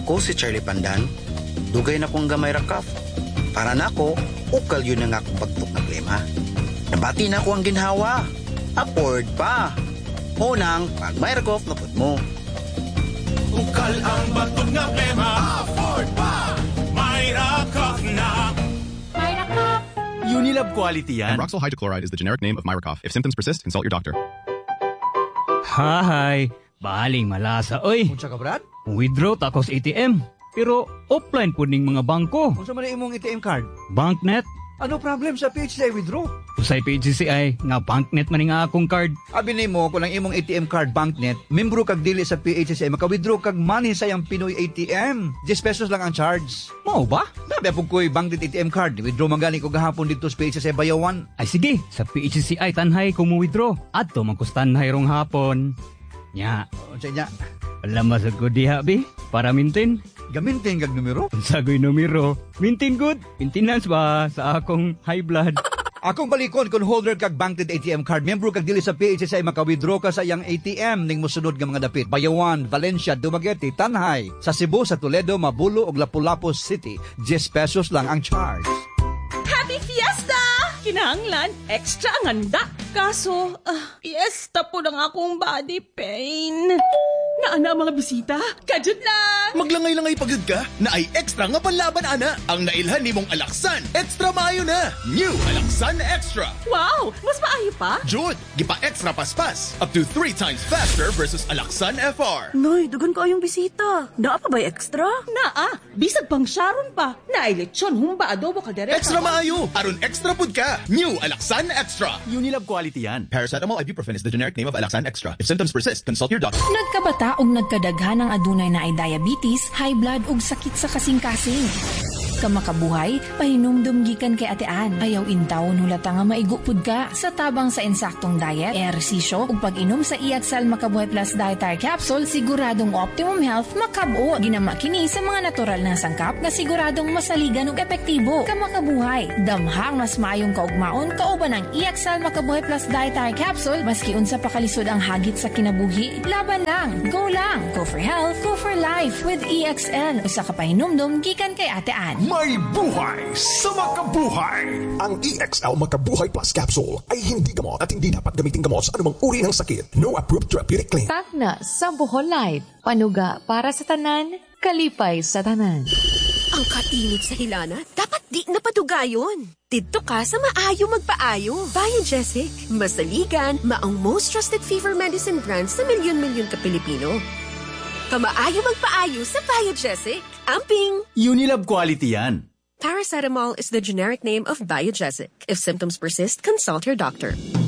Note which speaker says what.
Speaker 1: Ako si Charlie Pandan, dugay na kong gamay rakaf. Para na ako, ukal yun ang akong pagtuk na klima. Nabati na ko ang ginhawa. Afford pa. Unang, pag may rakaf na put mo.
Speaker 2: Ukal ang batok nga klima. Afford pa. May rakaf na.
Speaker 3: May rakaf.
Speaker 4: Unilab quality yan.
Speaker 5: And Roxol hydrochloride is the generic name of Myracough. If symptoms persist, consult your doctor.
Speaker 6: Hay, baling malasa, oy.
Speaker 7: Unsa ka, Brad?
Speaker 6: Withdraw ta ko sa ATM. Pero offline po ning mga bangko.
Speaker 7: Unsa man imong ATM card?
Speaker 6: Banknet.
Speaker 7: Ano problem sa PHCI withdraw?
Speaker 6: Usay PGCI, nga banknet man nga akong card.
Speaker 7: Abi nimo kung ang imong ATM card banknet, membro kag dili sa PHCI maka-withdraw kag money sa yang Pinoy ATM. 10 pesos lang ang charge.
Speaker 6: Mao ba?
Speaker 7: Sabi po ko'y banknet ATM card. Withdraw man gani ko gahapon dito sa PHCI Bayawan.
Speaker 6: Ay sige, sa PGCI tanhay kung mo-withdraw. Adto man ko tanhay rong hapon. Nya,
Speaker 7: Unsa niya?
Speaker 6: alam masag ko diha bi, para mintin.
Speaker 7: Gamintin kag numero.
Speaker 6: Sagoy numero. Mintin good. Maintenance ba sa akong high blood?
Speaker 7: Akong balikon kung holder kag banknet ATM card, membro kag dili sa PHCI maka-withdraw ka sa yang ATM ning mosunod nga mga dapit. Bayawan, Valencia, Dumaguete, Tanhay, sa Cebu, sa Toledo, Mabulo ug Lapu-Lapu City. 10 pesos lang ang charge.
Speaker 3: Happy Fiesta! Kinahanglan, extra ang handa. Kaso, fiesta po ng akong body pain. Naana mga bisita, kajud lang.
Speaker 2: Maglangay-langay pagod ka na ay extra nga panlaban ana. Ang nailhan nimong Alaksan, extra maayo na. New Alaksan Extra.
Speaker 3: Wow, mas maayo pa?
Speaker 2: Jud, gipa extra paspas. Up to 3 times faster versus Alaksan FR.
Speaker 8: Noy, dugan ko yung bisita. Naa pa ba extra?
Speaker 3: Naa, bisag pang Sharon pa. Naay lechon, humba, adobo, kaldereta.
Speaker 2: Extra maayo. Aron extra pud ka. New Alaksan Extra.
Speaker 4: Unilab quality yan.
Speaker 2: Paracetamol ibuprofen is the generic name of Alaksan Extra. If symptoms persist, consult your doctor.
Speaker 9: Nagkabata og nagkadaghan ng adunay na ay diabetes, high blood ug sakit sa kasing-kasing. Kamakabuhay, pahinumdum gikan kay atean. Ayaw intawon hulata nga maigupod ka sa tabang sa insaktong diet, ehersisyo ug pag-inom sa Iaxal Makabuhay Plus Dietary Capsule, siguradong optimum health makab-o. Ginama kini sa mga natural na sangkap nga siguradong masaligan ug epektibo. Kamakabuhay, damhang mas maayong kaugmaon kauban ang Iaxal Makabuhay Plus Dietary Capsule maski unsa pa kalisod ang hagit sa kinabuhi. Laban lang, go for health, go for life with EXL. Usa ka pahinumdum gikan kay atean.
Speaker 10: May buhay sa makabuhay! Ang EXL Makabuhay Plus Capsule ay hindi gamot at hindi dapat gamitin gamot sa anumang uri ng sakit. No approved therapeutic claim.
Speaker 11: Tagna sa Bohol Life. Panuga para sa tanan, kalipay sa tanan.
Speaker 8: Ang kainit sa hilana, dapat di napadugayon. Dito ka sa maayo magpaayo. Biogesic, masaligan, maong most trusted fever medicine brand sa milyon-milyon ka Pilipino. Kamaayo magpaayo sa Biogesic. Amping!
Speaker 4: Unilab quality yan.
Speaker 8: Paracetamol is the generic name of Biogesic. If symptoms persist, consult your doctor.